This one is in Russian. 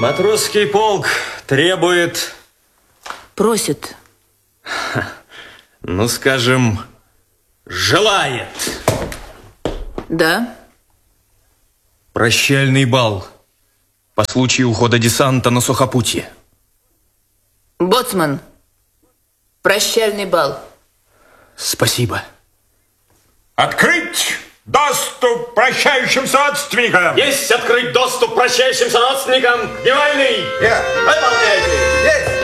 Матросский полк требует... Просит. Ну, скажем, желает. Да. Прощальный бал по случаю ухода десанта на сухопутье. Боцман, прощальный бал. Спасибо. Открыть доступ прощающимся родственникам! Есть открыть доступ прощающимся родственникам! Дневальный! Выполняйте! Есть!